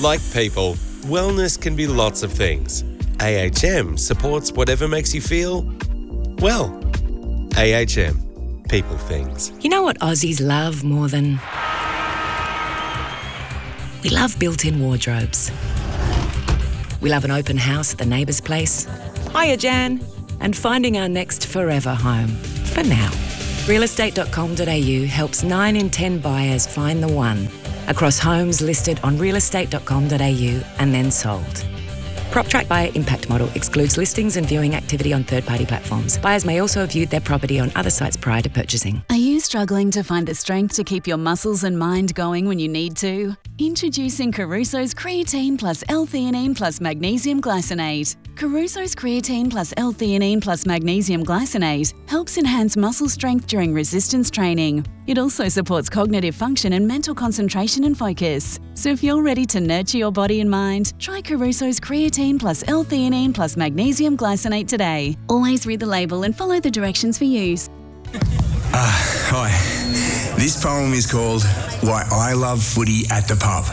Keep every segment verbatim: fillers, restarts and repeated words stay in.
Like people, wellness can be lots of things. A H M supports whatever makes you feel, well. A H M. People things. You know what Aussies love more than... We love built-in wardrobes. We love an open house at the neighbour's place. Hiya, Jan. And finding our next forever home. For now. real estate dot com dot a u helps nine in ten buyers find the one across homes listed on real estate dot com dot a u and then sold. PropTrack Buyer Impact Model excludes listings and viewing activity on third-party platforms. Buyers may also have viewed their property on other sites prior to purchasing. Are you struggling to find the strength to keep your muscles and mind going when you need to? Introducing Caruso's Creatine Plus L-Theanine Plus Magnesium Glycinate. Caruso's Creatine Plus L-Theanine Plus Magnesium Glycinate helps enhance muscle strength during resistance training. It also supports cognitive function and mental concentration and focus. So if you're ready to nurture your body and mind, try Caruso's Creatine Plus L-Theanine Plus Magnesium Glycinate today. Always read the label and follow the directions for use. Ah, uh, hi. This poem is called Why I Love Footy at the Pub.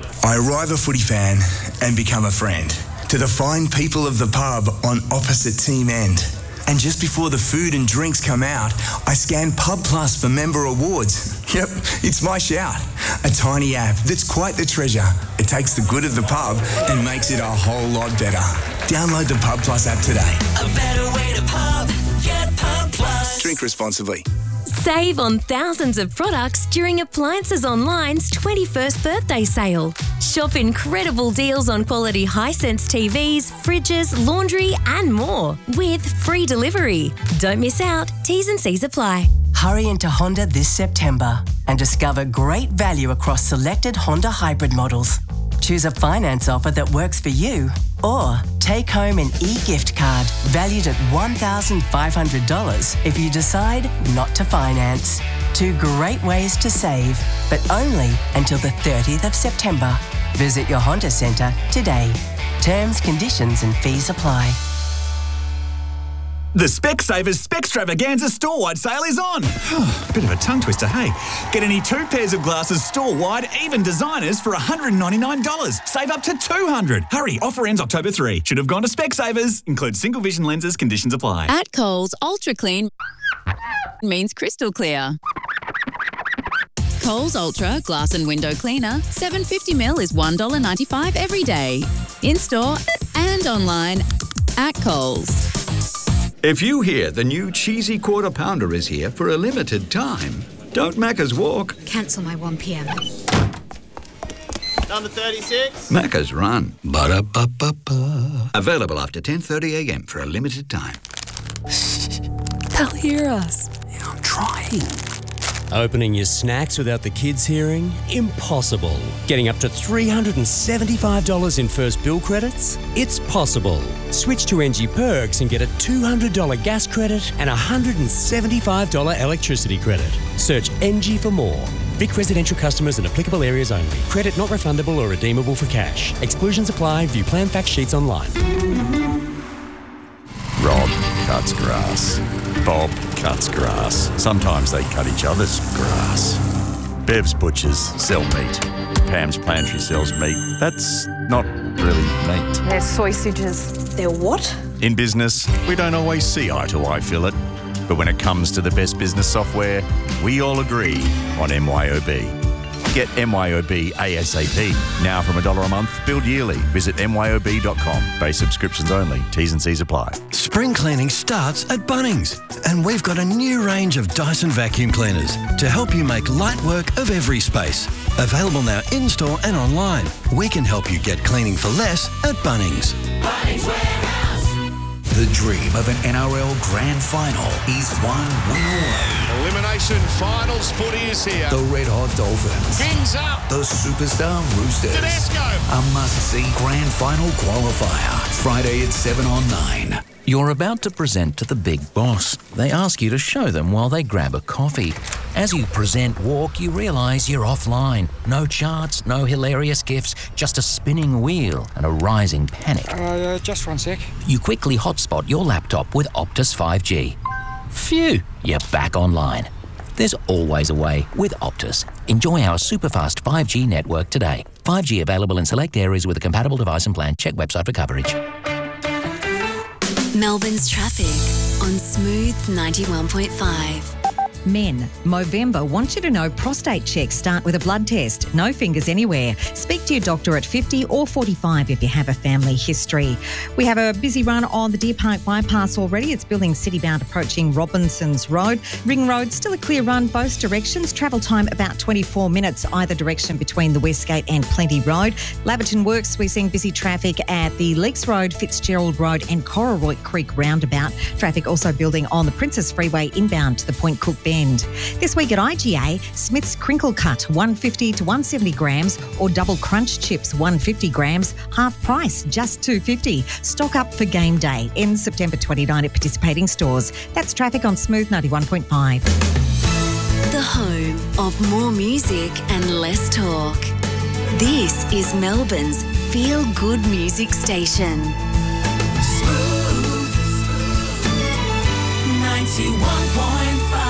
I arrive a footy fan and become a friend to the fine people of the pub on opposite team end. And just before the food and drinks come out, I scan Pub Plus for member awards. Yep, it's my shout. A tiny app that's quite the treasure. It takes the good of the pub and makes it a whole lot better. Download the Pub Plus app today. A better way to pub. Get Pub Plus. Drink responsibly. Save on thousands of products during Appliances Online's twenty-first birthday sale. Shop incredible deals on quality Hisense T Vs, fridges, laundry and more with free delivery. Don't miss out. T's and C's apply. Hurry into Honda this September and discover great value across selected Honda hybrid models. Choose a finance offer that works for you or take home an e-gift card valued at one thousand five hundred dollars if you decide not to finance. Two great ways to save, but only until the thirtieth of September. Visit your Honda Centre today. Terms, conditions and fees apply. The Specsavers Specstravaganza store-wide sale is on. Bit of a tongue twister, hey? Get any two pairs of glasses store-wide, even designers, for one hundred ninety-nine dollars. Save up to two hundred dollars. Hurry, offer ends October third. Should have gone to Specsavers. Includes single vision lenses, conditions apply. At Coles, Ultra Clean means crystal clear. Coles Ultra Glass and Window Cleaner, seven hundred fifty millilitres is one dollar ninety-five every day. In-store and online at Coles. If you hear the new cheesy quarter pounder is here for a limited time, don't Macca's walk. Cancel my one p.m. Number thirty-six. Macca's run. Ba-da-ba-ba-ba. Available after ten thirty a.m. for a limited time. They'll hear us. Yeah, I'm trying. Opening your snacks without the kids hearing? Impossible. Getting up to three hundred seventy-five dollars in first bill credits? It's possible. Switch to N G Perks and get a two hundred dollars gas credit and a one hundred seventy-five dollars electricity credit. Search N G for more. Vic residential customers in applicable areas only. Credit not refundable or redeemable for cash. Exclusions apply. View plan fact sheets online. Rob cuts grass. Bob cuts grass. Sometimes they cut each other's grass. Bev's butchers sell meat. Pam's pantry sells meat. That's not really meat. They're sausages. They're what? In business, we don't always see eye to eye, Phillip. But when it comes to the best business software, we all agree on M Y O B. Get M Y O B ASAP. Now from a dollar a month, billed yearly. Visit M Y O B dot com. Base subscriptions only. T's and C's apply. Spring cleaning starts at Bunnings. And we've got a new range of Dyson vacuum cleaners to help you make light work of every space. Available now in-store and online. We can help you get cleaning for less at Bunnings. Bunnings Warehouse. The dream of an N R L Grand Final is one win away. Elimination Finals footy is here. The Red Hot Dolphins. Kings up. The Superstar Roosters. Tedesco. A must-see Grand Final qualifier. Friday at seven on nine. You're about to present to the big boss. They ask you to show them while they grab a coffee. As you present walk, you realise you're offline. No charts, no hilarious gifs, just a spinning wheel and a rising panic. Uh, uh, just one sec. You quickly hotspot your laptop with Optus five G. Phew, you're back online. There's always a way with Optus. Enjoy our super-fast five G network today. five G available in select areas with a compatible device and plan. Check website for coverage. Melbourne's traffic on Smooth ninety-one point five. Men, Movember wants you to know prostate checks start with a blood test. No fingers anywhere. Speak to your doctor at fifty or forty-five if you have a family history. We have a busy run on the Deer Park bypass already. It's building city-bound approaching Robinsons Road. Ring Road, still a clear run both directions. Travel time about twenty-four minutes either direction between the Westgate and Plenty Road. Laverton Works, we're seeing busy traffic at the Leaks Road, Fitzgerald Road and Cororoy Creek roundabout. Traffic also building on the Princess Freeway inbound to the Point Cook Bend. This week at I G A, Smith's Crinkle Cut one fifty to one seventy grams or Double Crunch Chips one fifty grams, half price, just two fifty. Stock up for game day, ends September twenty-ninth at participating stores. That's traffic on Smooth ninety-one point five. The home of more music and less talk. This is Melbourne's feel-good music station. Smooth ninety-one point five.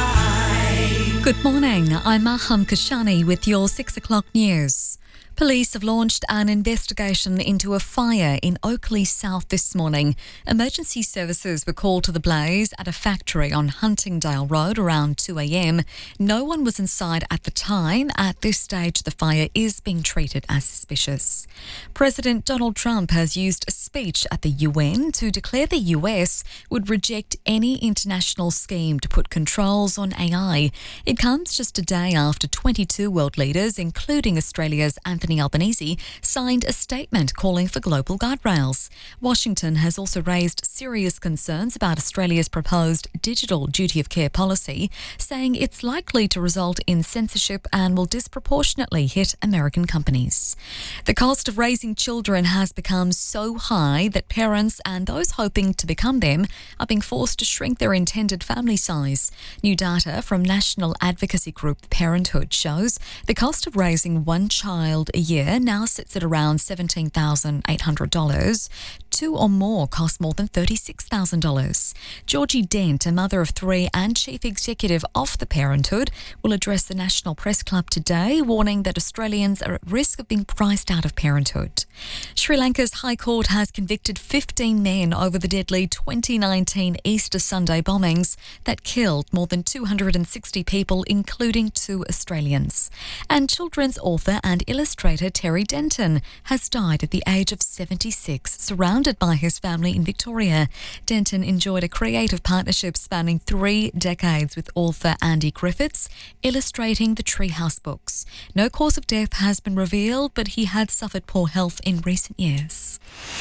Good morning, I'm Maham Kashani with your six o'clock news. Police have launched an investigation into a fire in Oakley South this morning. Emergency services were called to the blaze at a factory on Huntingdale Road around two a.m. No one was inside at the time. At this stage, the fire is being treated as suspicious. President Donald Trump has used a speech at the U N to declare the U S would reject any international scheme to put controls on A I. It comes just a day after twenty-two world leaders, including Australia's Anthony Albanese, signed a statement calling for global guardrails. Washington has also raised serious concerns about Australia's proposed digital duty of care policy, saying it's likely to result in censorship and will disproportionately hit American companies. The cost of raising children has become so high that parents and those hoping to become them are being forced to shrink their intended family size. New data from national advocacy group Parenthood shows the cost of raising one child a year now sits at around seventeen thousand eight hundred dollars. Two or more cost more than thirty-six thousand dollars. Georgie Dent, a mother of three and chief executive of the Parenthood, will address the National Press Club today, warning that Australians are at risk of being priced out of parenthood. Sri Lanka's High Court has convicted fifteen men over the deadly twenty nineteen Easter Sunday bombings that killed more than two hundred sixty people, including two Australians. And children's author and illustrator Terry Denton has died at the age of seventy-six, surrounded by his family in Victoria. Denton enjoyed a creative partnership spanning three decades with author Andy Griffiths, illustrating the Treehouse books. No cause of death has been revealed, but he had suffered poor health in recent years.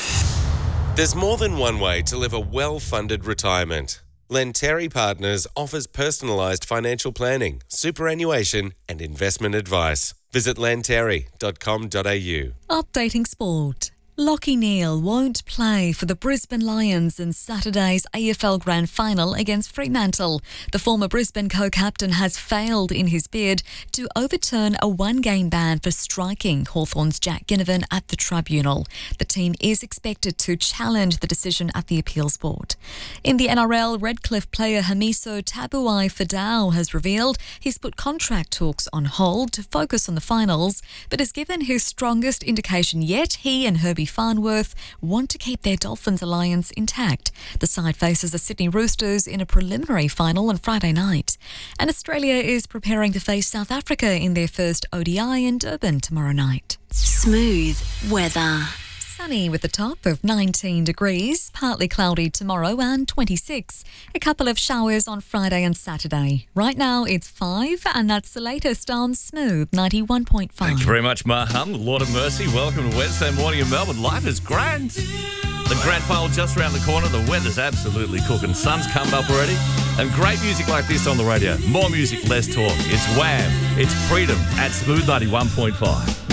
There's more than one way to live a well-funded retirement. Lenteri Partners offers personalised financial planning, superannuation and investment advice. Visit lenteri dot com dot a u. Updating sport. Lachie Neale won't play for the Brisbane Lions in Saturday's A F L Grand Final against Fremantle. The former Brisbane co-captain has failed in his bid to overturn a one-game ban for striking Hawthorn's Jack Ginnivan at the tribunal. The team is expected to challenge the decision at the appeals board. In the N R L, Redcliffe player Hamiso Tabuai Fadau has revealed he's put contract talks on hold to focus on the finals, but has given his strongest indication yet he and Herbie Farnworth want to keep their Dolphins alliance intact. The side faces the Sydney Roosters in a preliminary final on Friday night. And Australia is preparing to face South Africa in their first O D I in Durban tomorrow night. Smooth weather. Sunny with a top of nineteen degrees, partly cloudy tomorrow and twenty-six. A couple of showers on Friday and Saturday. Right now it's five, and that's the latest on Smooth ninety-one point five. Thanks very much, Maham. Lord of Mercy, welcome to Wednesday morning in Melbourne. Life is grand. The grand final just around the corner. The weather's absolutely cooking. Sun's come up already. And great music like this on the radio. More music, less talk. It's Wham! It's Freedom at Smooth ninety-one point five.